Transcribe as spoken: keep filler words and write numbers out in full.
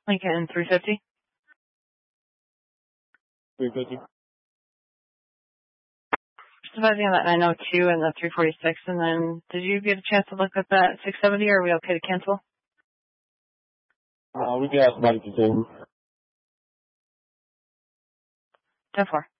Lincoln three fifty. three fifty. Just advising on that nine oh two and the three forty-six, and then did you get a chance to look at that six seventy, or are we okay to cancel? Uh, we can ask somebody to continue. ten four.